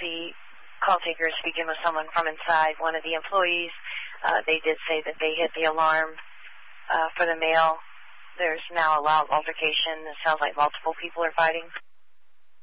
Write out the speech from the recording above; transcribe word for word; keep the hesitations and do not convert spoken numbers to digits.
the call taker is speaking with someone from inside. One of the employees, uh, they did say that they hit the alarm uh, for the male. There's now a loud altercation. It sounds like multiple people are fighting.